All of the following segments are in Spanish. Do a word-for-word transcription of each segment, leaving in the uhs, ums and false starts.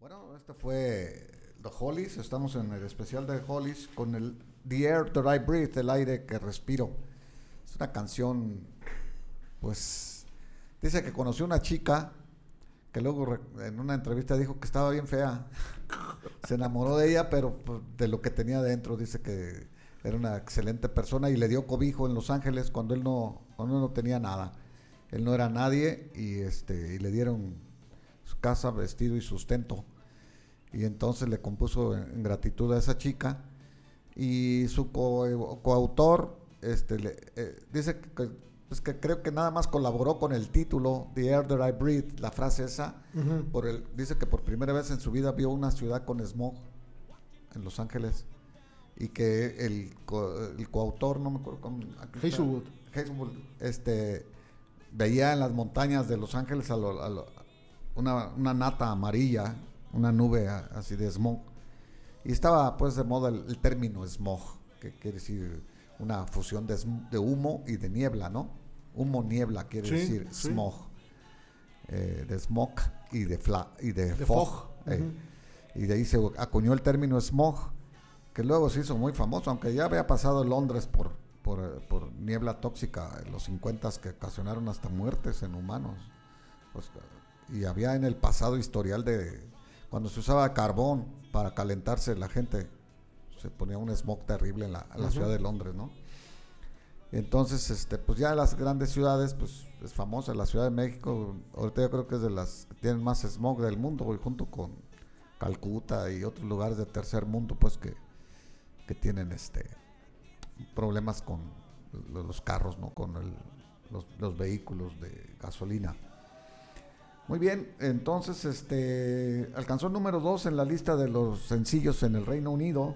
Bueno, este fue The Hollies, estamos en el especial de Hollies con el The Air That I Breathe, el aire que respiro. Es una canción, pues, dice que conoció una chica que luego en una entrevista dijo que estaba bien fea. Se enamoró de ella, pero pues, de lo que tenía dentro, dice que era una excelente persona y le dio cobijo en Los Ángeles cuando él no, cuando él no tenía nada. Él no era nadie y, este, y le dieron su casa, vestido y sustento. Y entonces le compuso en, en gratitud a esa chica. Y su co, coautor este, le, eh, dice que, pues que creo que nada más colaboró con el título The Air That I Breathe, la frase esa. Uh-huh. Por el, dice que por primera vez en su vida vio una ciudad con smog en Los Ángeles. Y que el, co, el coautor, no me acuerdo cómo. Hazelwood. Hazelwood, este, veía en las montañas de Los Ángeles a lo, a lo, una, una nata amarilla, una nube a, así de smog. Y estaba pues de moda el, el término smog, que quiere decir una fusión de, de humo y de niebla, ¿no? Humo, niebla, quiere sí, decir sí. smog. Eh, de smog y de, fla, y de, de fog. fog. Eh, uh-huh. Y de ahí se acuñó el término smog, que luego se hizo muy famoso, aunque ya había pasado en Londres por, por, por niebla tóxica en los cincuentas que ocasionaron hasta muertes en humanos. Pues, y había en el pasado historial de cuando se usaba carbón para calentarse, la gente se ponía un smog terrible en la, en la uh-huh. ciudad de Londres, ¿no? Entonces, este, pues ya las grandes ciudades, pues es famosa, la Ciudad de México, ahorita yo creo que es de las que tienen más smog del mundo, y junto con Calcuta y otros lugares de tercer mundo, pues que, que tienen este problemas con los carros, ¿no? Con el, los, los vehículos de gasolina. Muy bien, entonces este alcanzó el número dos en la lista de los sencillos en el Reino Unido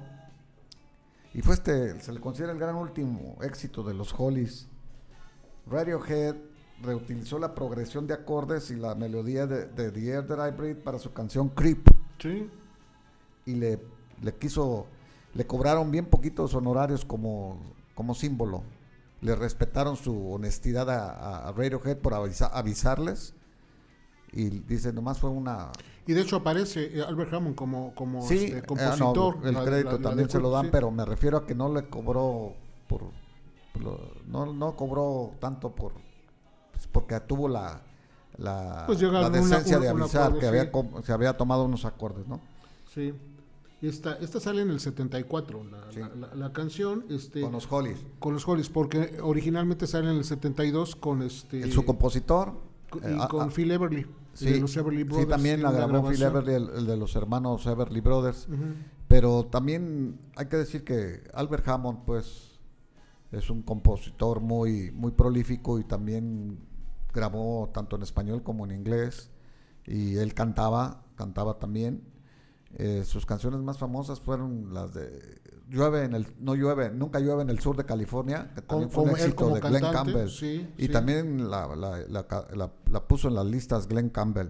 y fue este, se le considera el gran último éxito de los Hollies. Radiohead reutilizó la progresión de acordes y la melodía de, de The Air That I Breathe para su canción Creep. Sí. Y le, le quiso, le cobraron bien poquitos honorarios como, como símbolo. Le respetaron su honestidad a, a Radiohead por avisa, avisarles. Y dice, nomás fue una... Y de hecho aparece Albert Hammond como, como sí, este, compositor. Eh, no, el la, crédito la, la, también la se lo dan, sí. Pero me refiero a que no le cobró por... por lo, no, no cobró tanto por... Pues porque tuvo la, la, pues la decencia una, una, de avisar acuerdo, que sí. había, se había tomado unos acordes, ¿no? Sí. Esta, esta sale en el setenta y cuatro, la, sí. la, la, la canción. Este, con los Hollies. Con los Hollies, porque originalmente sale en el setenta y dos con este... El, su compositor. Y eh, con a, Phil Everly. Sí, de los Everly Brothers. Sí, también la grabó Phil Everly, el, el de los hermanos Everly Brothers. Uh-huh. Pero también hay que decir que Albert Hammond, pues, es un compositor muy, muy prolífico y también grabó tanto en español como en inglés. Y él cantaba, cantaba también. Eh, sus canciones más famosas fueron las de Llueve en el, no llueve, nunca llueve en el sur de California, que también como, fue un éxito de cantante, Glenn Campbell, sí, y sí. también la, la, la, la, la puso en las listas Glenn Campbell,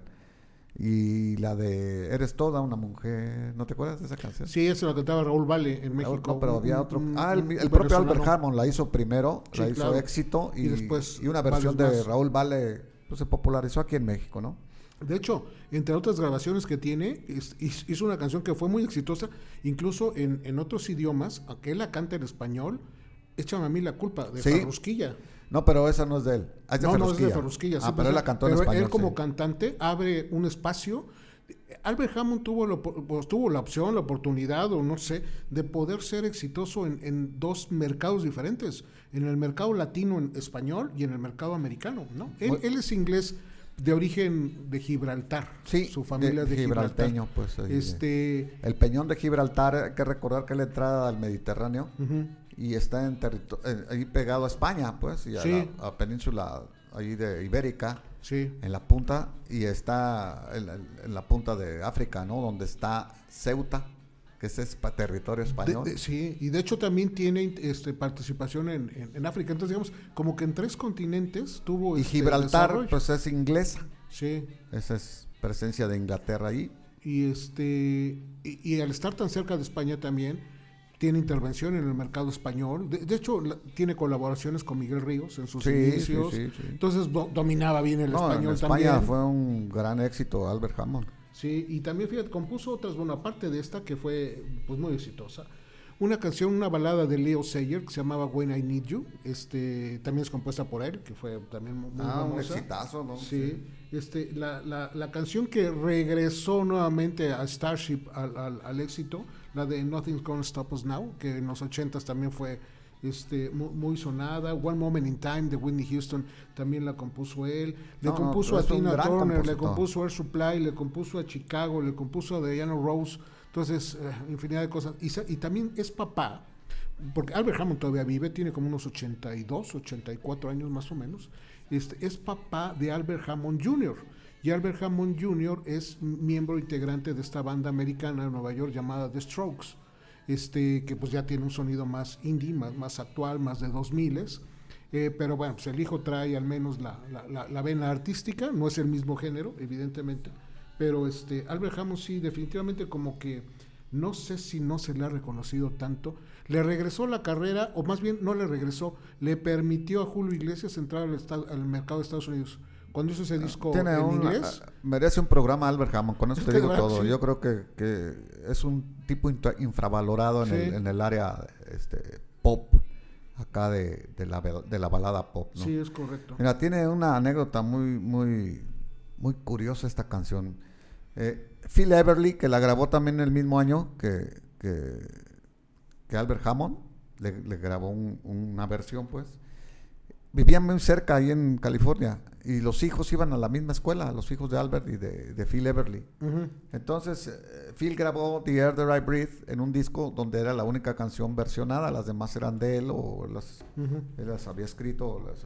y la de Eres toda una mujer, ¿no te acuerdas de esa canción? Sí, esa la cantaba Raúl Vale en México. No, pero había otro, un, ah, el, un, el un propio Albert Hammond la hizo primero, sí, la hizo claro. éxito, y, y, después y una versión de más. Raúl Vale pues, se popularizó aquí en México, ¿no? De hecho, entre otras grabaciones que tiene, hizo una canción que fue muy exitosa, incluso en, en otros idiomas, aunque él la canta en español, Échame a mí la culpa, de ¿sí? Farrusquilla. No, pero esa no es de él. Es de no, Farrusquilla. no es de Farrusquilla. Ah, sí, pero él la cantó en pero español. Él como sí. cantante abre un espacio. Albert Hammond tuvo, lo, pues, tuvo la opción, la oportunidad, o no sé, de poder ser exitoso en, en dos mercados diferentes. En el mercado latino en español y en el mercado americano, ¿no? Él, él es inglés de origen de Gibraltar, sí, su familia de, de gibralteño, Gibraltar. Pues, ahí, este, el Peñón de Gibraltar, hay que recordar que es la entrada al Mediterráneo uh-huh. y está en territo- eh, ahí pegado a España, pues, y a sí. la a península ahí de Ibérica, sí. en la punta, y está en la, en la punta de África, ¿no? Donde está Ceuta, que ese es para territorio español. De, de, sí, y de hecho también tiene este, participación en, en, en África. Entonces, digamos, como que en tres continentes tuvo. Y este, Gibraltar, desarrollo. pues es inglesa. Sí. Esa es presencia de Inglaterra ahí. Y este y, y al estar tan cerca de España también tiene intervención en el mercado español. De, de hecho, la, tiene colaboraciones con Miguel Ríos en sus sí, inicios. Sí, sí, sí. Entonces do, dominaba bien el no, español en España también. Fue un gran éxito Albert Hammond. Sí, y también, fíjate, compuso otras, bueno, aparte de esta, que fue pues muy exitosa. Una canción, una balada de Leo Sayer que se llamaba When I Need You, este, también es compuesta por él, que fue también muy Ah, un famosa. exitazo, ¿no? Sí, este, la, la, la canción que regresó nuevamente a Starship al, al, al éxito, la de Nothing's Gonna Stop Us Now, que en los ochentas también fue este, muy, muy sonada. One Moment in Time de Whitney Houston también la compuso él. Le No, compuso no, a es un Tina gran Turner, compositor. le compuso a Air Supply, le compuso a Chicago, le compuso a Diana Rose. Entonces, eh, infinidad de cosas. Y, y también es papá, porque Albert Hammond todavía vive, tiene como unos ochenta y dos, ochenta y cuatro años más o menos. Este, es papá de Albert Hammond junior Y Albert Hammond junior es miembro integrante de esta banda americana de Nueva York llamada The Strokes, este, que pues ya tiene un sonido más indie, más, más actual, más de dos miles. Eh, pero bueno, pues el hijo trae al menos la, la, la, la vena artística, no es el mismo género, evidentemente. Pero este, Albert Hammond sí, definitivamente como que no sé si no se le ha reconocido tanto. Le regresó la carrera, o más bien no le regresó, le permitió a Julio Iglesias entrar al, estado, al mercado de Estados Unidos. Cuando hizo ese disco Tiene en un, inglés. Merece un programa Albert Hammond, con eso Es te que digo de verdad, todo. sí. Yo creo que, que es un tipo intra- infravalorado en, Sí. el, en el área este, pop, acá de, de, la, de la balada pop, ¿no? Sí, es correcto. Mira, tiene una anécdota muy, muy, muy curiosa esta canción. Eh, Phil Everly, que la grabó también el mismo año que, que, que Albert Hammond, le, le grabó un, una versión, pues. Vivían muy cerca ahí en California y los hijos iban a la misma escuela, los hijos de Albert y de, de Phil Everly. Uh-huh. Entonces, eh, Phil grabó The Air That I Breathe en un disco donde era la única canción versionada, las demás eran de él o las, Uh-huh. él las había escrito o las